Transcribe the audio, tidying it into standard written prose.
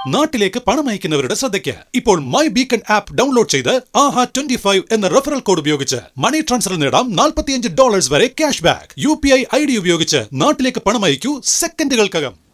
നാട്ടിലേക്ക് പണം അയക്കുന്നവരുടെ ശ്രദ്ധയ്ക്ക് ഇപ്പോൾ മൈ ബീക്കൺ ആപ്പ് ഡൗൺലോഡ് ചെയ്ത് AHA25 എന്ന റെഫറൽ കോഡ് ഉപയോഗിച്ച് മണി ട്രാൻസ്ഫർ നേടാം $45 വരെ ക്യാഷ് ബാക്ക്. UPI ID ഉപയോഗിച്ച് നാട്ടിലേക്ക് പണം അയക്കൂ സെക്കൻഡുകൾക്കകം.